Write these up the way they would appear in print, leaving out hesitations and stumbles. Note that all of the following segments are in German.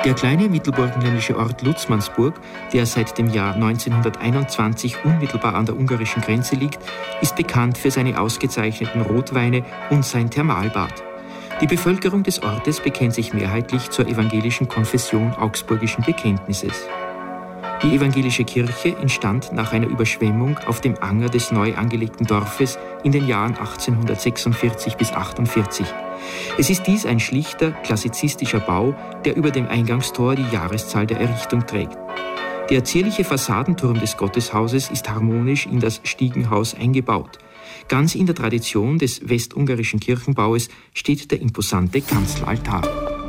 Der kleine mittelburgenländische Ort Lutzmannsburg, der seit dem Jahr 1921 unmittelbar an der ungarischen Grenze liegt, ist bekannt für seine ausgezeichneten Rotweine und sein Thermalbad. Die Bevölkerung des Ortes bekennt sich mehrheitlich zur evangelischen Konfession augsburgischen Bekenntnisses. Die evangelische Kirche entstand nach einer Überschwemmung auf dem Anger des neu angelegten Dorfes in den Jahren 1846 bis 1848. Es ist dies ein schlichter, klassizistischer Bau, der über dem Eingangstor die Jahreszahl der Errichtung trägt. Der zierliche Fassadenturm des Gotteshauses ist harmonisch in das Stiegenhaus eingebaut. Ganz in der Tradition des westungarischen Kirchenbaues steht der imposante Kanzelaltar.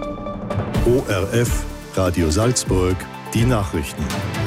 ORF, Radio Salzburg, die Nachrichten.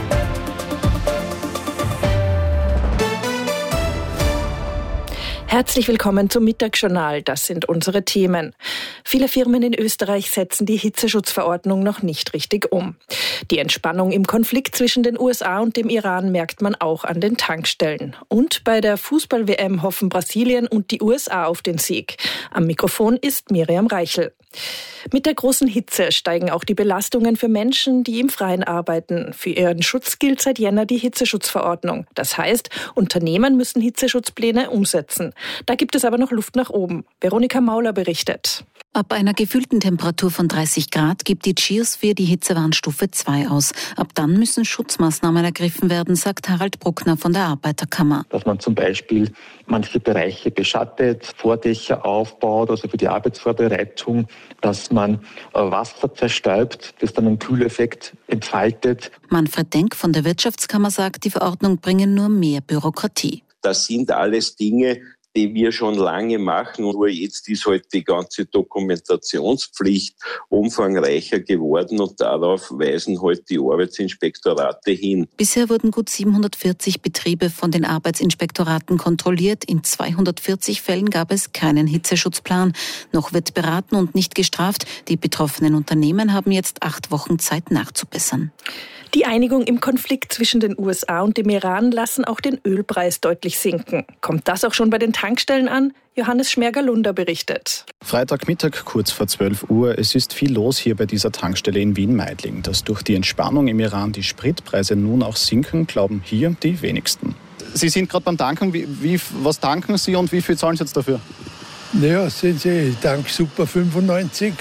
Herzlich willkommen zum Mittagsjournal. Das sind unsere Themen. Viele Firmen in Österreich setzen die Hitzeschutzverordnung noch nicht richtig um. Die Entspannung im Konflikt zwischen den USA und dem Iran merkt man auch an den Tankstellen. Und bei der Fußball-WM hoffen Brasilien und die USA auf den Sieg. Am Mikrofon ist Miriam Reichel. Mit der großen Hitze steigen auch die Belastungen für Menschen, die im Freien arbeiten. Für ihren Schutz gilt seit Jänner die Hitzeschutzverordnung. Das heißt, Unternehmen müssen Hitzeschutzpläne umsetzen. Da gibt es aber noch Luft nach oben. Veronika Mauler berichtet. Ab einer gefühlten Temperatur von 30 Grad gibt die Geosphere die Hitzewarnstufe 2 aus. Ab dann müssen Schutzmaßnahmen ergriffen werden, sagt Harald Bruckner von der Arbeiterkammer. Dass man zum Beispiel manche Bereiche beschattet, Vordächer aufbaut, also für die Arbeitsvorbereitung, dass man Wasser zerstäubt, das dann einen Kühleffekt entfaltet. Manfred Denk von der Wirtschaftskammer sagt, die Verordnung bringe nur mehr Bürokratie. Das sind alles Dinge, die wir schon lange machen. Nur jetzt ist halt die ganze Dokumentationspflicht umfangreicher geworden und darauf weisen halt die Arbeitsinspektorate hin. Bisher wurden gut 740 Betriebe von den Arbeitsinspektoraten kontrolliert. In 240 Fällen gab es keinen Hitzeschutzplan. Noch wird beraten und nicht gestraft. Die betroffenen Unternehmen haben jetzt 8 Wochen Zeit nachzubessern. Die Einigung im Konflikt zwischen den USA und dem Iran lassen auch den Ölpreis deutlich sinken. Kommt das auch schon bei den Tankstellen an? Johannes Schmerger-Lunder berichtet. Freitagmittag kurz vor 12 Uhr. Es ist viel los hier bei dieser Tankstelle in Wien-Meidling. Dass durch die Entspannung im Iran die Spritpreise nun auch sinken, glauben hier die wenigsten. Sie sind gerade beim Tanken. Was tanken Sie und wie viel zahlen Sie jetzt dafür? Naja, sehen Sie, ich tanke Super 95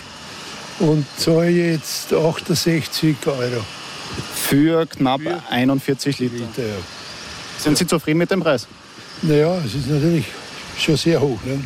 und zahle jetzt 68 Euro. Für knapp 41 Liter. Ja. Sind Sie zufrieden mit dem Preis? Naja, es ist natürlich schon sehr hoch. Ne?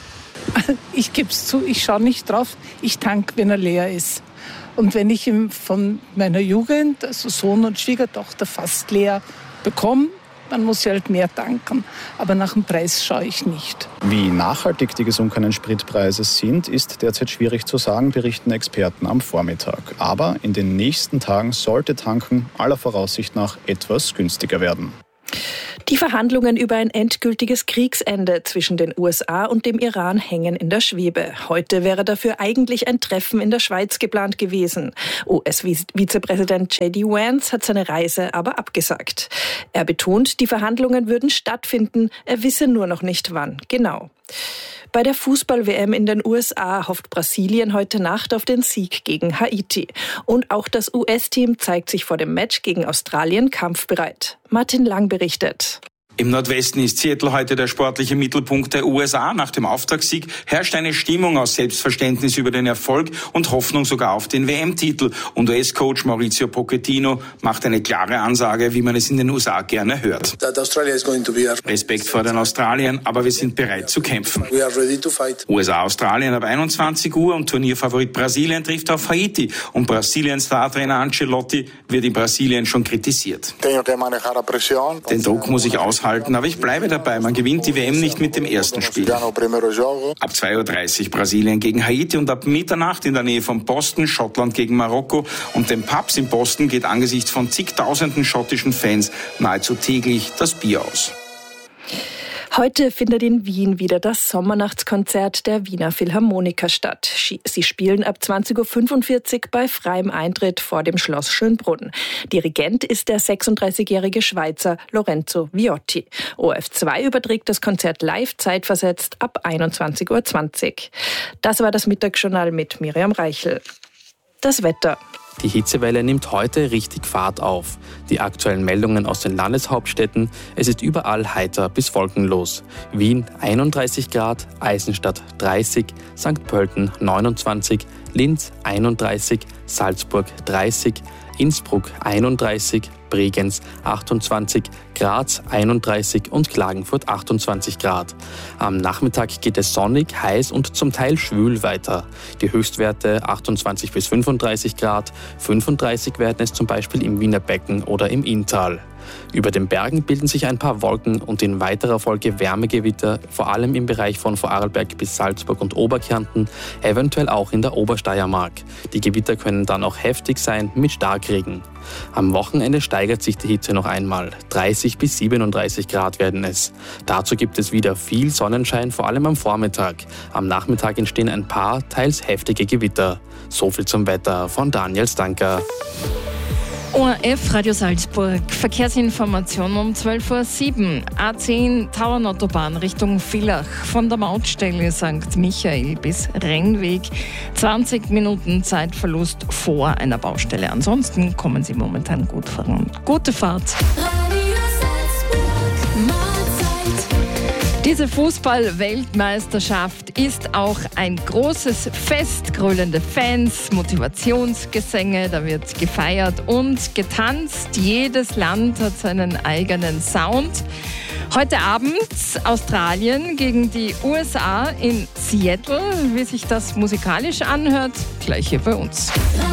Ich gebe es zu, ich schaue nicht drauf. Ich tanke, wenn er leer ist. Und wenn ich ihn von meiner Jugend, also Sohn und Schwiegertochter, fast leer bekomme, dann muss ich halt mehr tanken. Aber nach dem Preis schaue ich nicht. Wie nachhaltig die gesunkenen Spritpreise sind, ist derzeit schwierig zu sagen, berichten Experten am Vormittag. Aber in den nächsten Tagen sollte Tanken aller Voraussicht nach etwas günstiger werden. Die Verhandlungen über ein endgültiges Kriegsende zwischen den USA und dem Iran hängen in der Schwebe. Heute wäre dafür eigentlich ein Treffen in der Schweiz geplant gewesen. US-Vizepräsident J.D. Vance hat seine Reise aber abgesagt. Er betont, die Verhandlungen würden stattfinden, er wisse nur noch nicht wann genau. Bei der Fußball-WM in den USA hofft Brasilien heute Nacht auf den Sieg gegen Haiti. Und auch das US-Team zeigt sich vor dem Match gegen Australien kampfbereit. Martin Lang berichtet. Im Nordwesten ist Seattle heute der sportliche Mittelpunkt der USA. Nach dem Auftaktsieg herrscht eine Stimmung aus Selbstverständnis über den Erfolg und Hoffnung sogar auf den WM-Titel. Und US-Coach Mauricio Pochettino macht eine klare Ansage, wie man es in den USA gerne hört. Respekt vor den Australiern, aber wir sind bereit zu kämpfen. USA-Australien ab 21 Uhr und Turnierfavorit Brasilien trifft auf Haiti. Und Brasiliens Startrainer Ancelotti wird in Brasilien schon kritisiert. Den Druck muss ich aushalten, aber ich bleibe dabei. Man gewinnt die WM nicht mit dem ersten Spiel. Ab 2.30 Uhr Brasilien gegen Haiti und ab Mitternacht in der Nähe von Boston Schottland gegen Marokko. Und den Pubs in Boston geht angesichts von zigtausenden schottischen Fans nahezu täglich das Bier aus. Heute findet in Wien wieder das Sommernachtskonzert der Wiener Philharmoniker statt. Sie spielen ab 20.45 Uhr bei freiem Eintritt vor dem Schloss Schönbrunn. Dirigent ist der 36-jährige Schweizer Lorenzo Viotti. ORF2 überträgt das Konzert live zeitversetzt ab 21.20 Uhr. Das war das Mittagsjournal mit Miriam Reichel. Das Wetter. Die Hitzewelle nimmt heute richtig Fahrt auf. Die aktuellen Meldungen aus den Landeshauptstädten: es ist überall heiter bis wolkenlos. Wien 31 Grad, Eisenstadt 30, St. Pölten 29, Linz 31, Salzburg 30, Innsbruck 31, Bregenz 28, Graz 31 und Klagenfurt 28 Grad. Am Nachmittag geht es sonnig, heiß und zum Teil schwül weiter. Die Höchstwerte 28 bis 35 Grad, 35 werden es zum Beispiel im Wiener Becken oder im Inntal. Über den Bergen bilden sich ein paar Wolken und in weiterer Folge Wärmegewitter, vor allem im Bereich von Vorarlberg bis Salzburg und Oberkärnten, eventuell auch in der Obersteiermark. Die Gewitter können dann auch heftig sein mit Starkregen. Am Wochenende steigert sich die Hitze noch einmal. 30 bis 37 Grad werden es. Dazu gibt es wieder viel Sonnenschein, vor allem am Vormittag. Am Nachmittag entstehen ein paar, teils heftige Gewitter. So viel zum Wetter von Daniel Stanker. ORF Radio Salzburg, Verkehrsinformation um 12:07 Uhr. A10 Tauernautobahn Richtung Villach von der Mautstelle St. Michael bis Rennweg. 20 Minuten Zeitverlust vor einer Baustelle. Ansonsten kommen Sie momentan gut voran. Gute Fahrt. Diese Fußball-Weltmeisterschaft ist auch ein großes Fest. Gröhlende Fans, Motivationsgesänge, da wird gefeiert und getanzt. Jedes Land hat seinen eigenen Sound. Heute Abend Australien gegen die USA in Seattle. Wie sich das musikalisch anhört, gleich hier bei uns.